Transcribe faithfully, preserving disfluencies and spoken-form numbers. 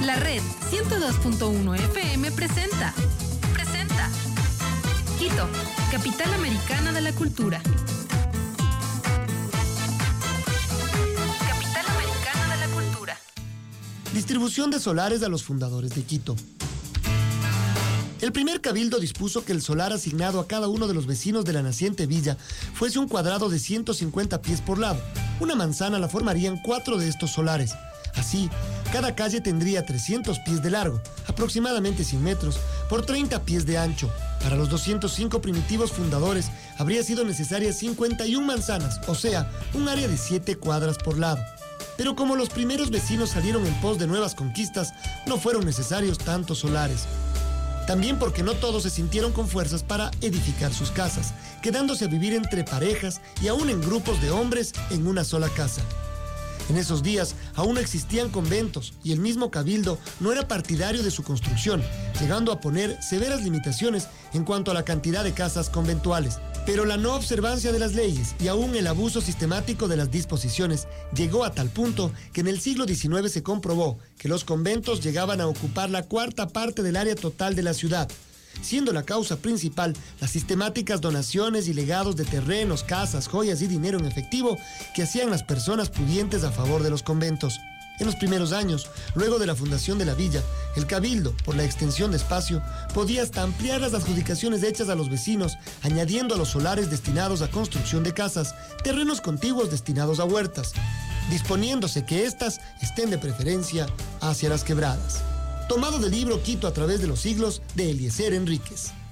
La red ciento dos punto uno F M presenta. Presenta. Quito, capital americana de la cultura. Capital americana de la cultura. Distribución de solares a los fundadores de Quito. El primer cabildo dispuso que el solar asignado a cada uno de los vecinos de la naciente villa fuese un cuadrado de ciento cincuenta pies por lado. Una manzana la formarían cuatro de estos solares. Así, cada calle tendría trescientos pies de largo, aproximadamente cien metros, por treinta pies de ancho. Para los doscientos cinco primitivos fundadores habría sido necesarias cincuenta y una manzanas, o sea, un área de siete cuadras por lado. Pero como los primeros vecinos salieron en pos de nuevas conquistas, no fueron necesarios tantos solares. También porque no todos se sintieron con fuerzas para edificar sus casas, quedándose a vivir entre parejas y aún en grupos de hombres en una sola casa. En esos días aún no existían conventos y el mismo cabildo no era partidario de su construcción, llegando a poner severas limitaciones en cuanto a la cantidad de casas conventuales. Pero la no observancia de las leyes y aún el abuso sistemático de las disposiciones llegó a tal punto que en el siglo diecinueve se comprobó que los conventos llegaban a ocupar la cuarta parte del área total de la ciudad, siendo la causa principal las sistemáticas donaciones y legados de terrenos, casas, joyas y dinero en efectivo que hacían las personas pudientes a favor de los conventos. En los primeros años, luego de la fundación de la villa, el cabildo, por la extensión de espacio, podía hasta ampliar las adjudicaciones hechas a los vecinos, añadiendo a los solares destinados a construcción de casas, terrenos contiguos destinados a huertas, disponiéndose que éstas estén de preferencia hacia las quebradas. Tomado del libro Quito a través de los siglos, de Eliezer Enríquez.